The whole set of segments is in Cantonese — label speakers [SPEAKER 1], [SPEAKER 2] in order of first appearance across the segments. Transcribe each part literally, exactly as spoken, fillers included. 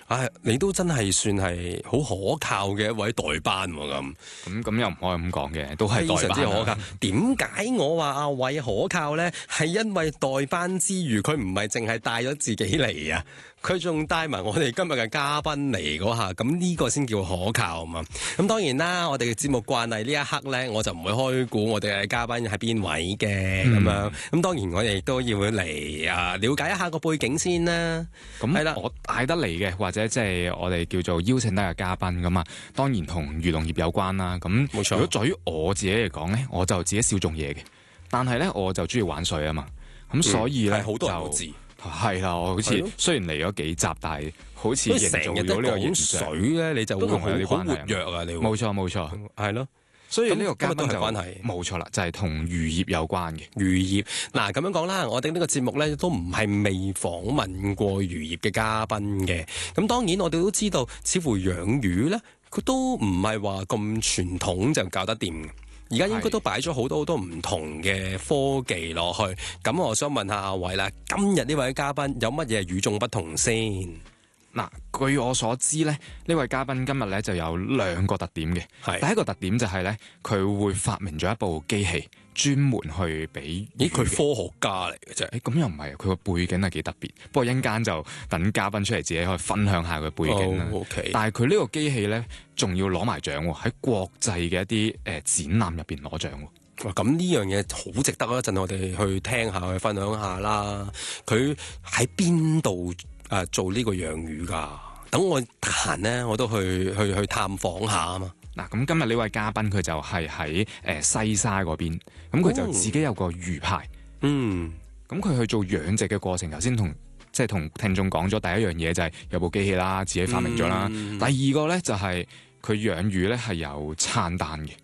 [SPEAKER 1] 唉，你都真係算係好可靠嘅一位代班喎咁。
[SPEAKER 2] 咁咁又唔可以咁講嘅，都係
[SPEAKER 1] 非常之
[SPEAKER 2] 代班
[SPEAKER 1] 可靠。點解我話阿偉可靠呢？係因為代班之餘，佢唔係淨係帶咗自己嚟啊，佢仲帶埋我哋今日嘅嘉賓嚟嗰下，咁呢個先叫可靠啊嘛。咁當然啦，我哋嘅節目慣例呢一刻呢，我就唔會開估我哋嘅嘉賓係邊位嘅咁、嗯、樣。咁當然我哋亦都要嚟啊，了解一下個背景先啦。
[SPEAKER 2] 咁係啦，我帶得嚟嘅或者即係我哋叫做邀請得嘅嘉賓咁啊，當然同漁農業有關啦。咁
[SPEAKER 1] 冇錯。
[SPEAKER 2] 如果在於我自己嚟講咧，我就自己少種嘢嘅，但係咧我就中意玩水啊嘛。咁所以咧、嗯、
[SPEAKER 1] 好多人都知
[SPEAKER 2] 係啦，我好似雖然嚟咗幾集，但係好似營造咗呢個形象
[SPEAKER 1] 水咧，你就會同佢有啲關係。好活躍啊！你
[SPEAKER 2] 冇錯冇錯，
[SPEAKER 1] 係咯。
[SPEAKER 2] 所以呢個嘉賓就
[SPEAKER 1] 關係
[SPEAKER 2] 冇錯啦，就係同漁業有關嘅
[SPEAKER 1] 漁業。嗱咁樣講啦，我哋呢個節目咧都唔係未訪問過漁業嘅嘉賓嘅。咁當然我哋都知道，似乎養魚咧，佢都唔係話咁傳統就搞得掂。而家應該都擺咗好多好多唔同嘅科技落去。咁我想問下阿偉啦，今日呢位嘉賓有乜嘢與眾不同先？
[SPEAKER 2] 嗱，據我所知咧，呢位嘉賓今日咧就有兩個特點嘅。係第一個特點就係咧，佢會發明咗一部機器，專門去俾
[SPEAKER 1] 咦，佢科學家嚟嘅啫。
[SPEAKER 2] 誒，咁又唔係，佢個背景係幾特別。不過一陣間就等嘉賓出嚟自己可以分享下佢背景啦。
[SPEAKER 1] Oh, okay.
[SPEAKER 2] 但係佢呢個機器咧，仲要攞埋獎喎，喺國際嘅一啲誒、呃、展覽入邊攞獎喎。
[SPEAKER 1] 哇！咁呢樣嘢好值得啊！一陣我哋去聽下，去分享下啦。佢喺邊度？誒、啊、做呢個養魚㗎，等我得閒呢，我都去去去探訪下啊嘛。
[SPEAKER 2] 嗱，咁今日呢位嘉賓佢就係喺誒西沙嗰邊，咁佢就自己有個魚排。
[SPEAKER 1] 嗯，
[SPEAKER 2] 咁佢去做養殖嘅過程，頭先同即係同聽眾講咗第一樣嘢就係有部機器啦，自己發明咗啦。嗯、第二個咧就係佢養魚咧係有餐單嘅。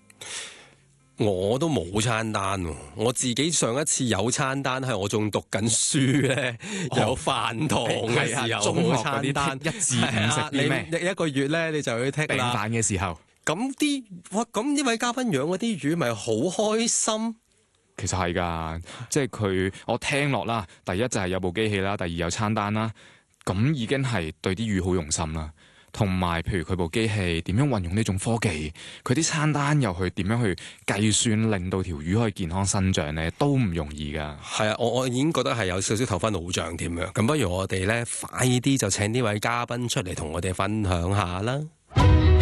[SPEAKER 1] 我都冇餐單喎，我自己上一次有餐單係我仲讀緊書咧，哦、有飯堂嘅時候，
[SPEAKER 2] 中學
[SPEAKER 1] 餐單
[SPEAKER 2] 一至五食啲咩？
[SPEAKER 1] 你一個月咧你就去剔啦。
[SPEAKER 2] 訂飯嘅時候，
[SPEAKER 1] 咁啲哇，咁呢位嘉賓養嗰啲魚咪好開心？
[SPEAKER 2] 其實係㗎，即係佢我聽落啦，第一就係有部機器啦，第二有餐單啦，咁已經係對啲魚好用心啦。同埋，譬如佢部機器點樣運用呢種科技，佢啲餐單又去點樣去計算，令到條魚可以健康生長咧，都唔容易噶。
[SPEAKER 1] 係啊，我我已經覺得係有少少頭昏腦脹添樣。咁不如我哋咧快啲就請呢位嘉賓出嚟同我哋分享下啦。